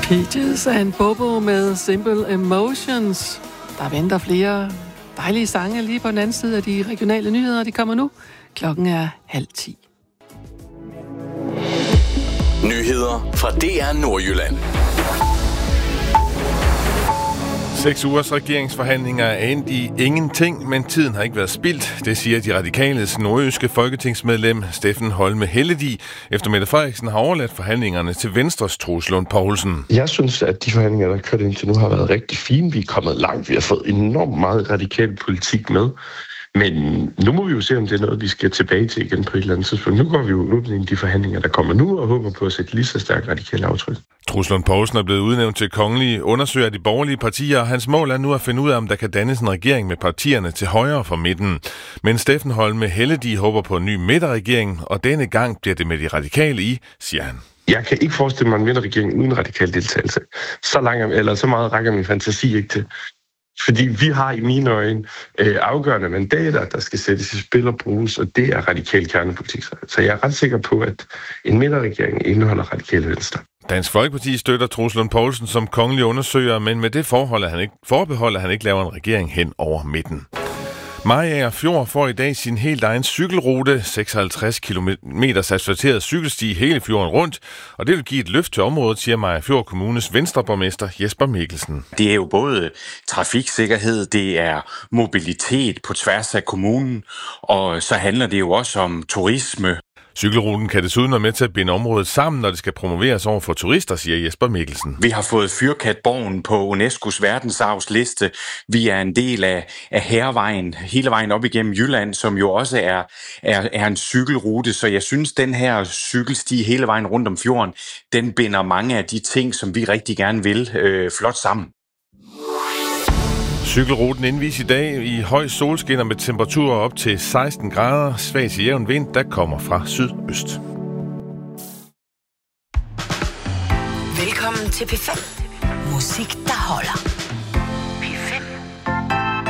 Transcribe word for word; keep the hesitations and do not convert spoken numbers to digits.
Peaches and Bobo med Simple Emotions. Der venter flere dejlige sange lige på den anden side af de regionale nyheder. De kommer nu. Klokken er halv ti. Nyheder fra D R Nordjylland. Seks ugers regeringsforhandlinger er endt i ingenting, men tiden har ikke været spildt. Det siger de radikales nordjyske folketingsmedlem Steffen Holme Helledie, efter Mette Frederiksen har overladt forhandlingerne til Venstres Troels Lund Poulsen. Jeg synes, at de forhandlinger, der er kørt indtil nu, har været rigtig fine. Vi er kommet langt. Vi har fået enormt meget radikal politik med. Men nu må vi jo se, om det er noget, vi skal tilbage til igen på et eller andet tidspunkt. Nu går vi jo ud i de forhandlinger, der kommer nu, og håber på at sætte lige så stærkt radikalt aftryk. Troels Lund Poulsen er blevet udnævnt til kongelig undersøger de borgerlige partier, og hans mål er nu at finde ud af, om der kan dannes en regering med partierne til højre for midten. Men Steffen Holme Helledie håber på en ny midterregering, og denne gang bliver det med de radikale i, siger han. Jeg kan ikke forestille mig en midterregering uden radikal deltagelse. Så, lang, eller så meget rækker min fantasi ikke til. Fordi vi har i mine øjne øh, afgørende mandater, der skal sættes i spil og bruges, og det er radikal kernepolitik. Så jeg er ret sikker på, at en midterregering indeholder radikale venstre. Dansk Folkeparti støtter Troels Lund Poulsen som kongelig undersøger, men med det forhold, at han ikke, forbehold, at han ikke laver en regering hen over midten. Mariager Fjord får i dag sin helt egen cykelrute, seksoghalvtreds kilometer asfalteret cykelsti hele fjorden rundt, og det vil give et løft til området, siger Mariager Fjord Kommunes venstreborgmester Jesper Mikkelsen. Det er jo både trafiksikkerhed, det er mobilitet på tværs af kommunen, og så handler det jo også om turisme. Cykelruten kan desuden være med til at binde området sammen, når det skal promoveres over for turister, siger Jesper Mikkelsen. Vi har fået Fyrkatborgen på UNESCO's verdensarvsliste. Vi er en del af, af Hærvejen, hele vejen op igennem Jylland, som jo også er, er, er en cykelrute. Så jeg synes, den her cykelsti hele vejen rundt om fjorden, den binder mange af de ting, som vi rigtig gerne vil, øh, flot sammen. Cykelruten indvies i dag i høj solskinner med temperaturer op til seksten grader. Svag til jævn vind, der kommer fra sydøst. Velkommen til P fem. Musik, der holder.